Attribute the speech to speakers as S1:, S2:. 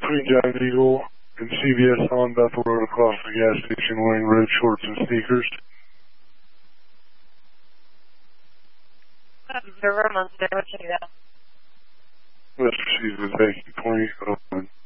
S1: between Giant Eagle and CVS on Bethel Road across the gas station wearing red shorts and sneakers.
S2: Observer, Munster, what's your name?
S1: Let's proceed with vacancy 20.